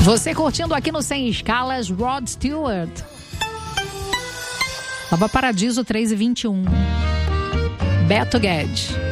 Você curtindo aqui no Sem Escalas, Rod Stewart. Nova Paradiso 3:21. Beto Guedes.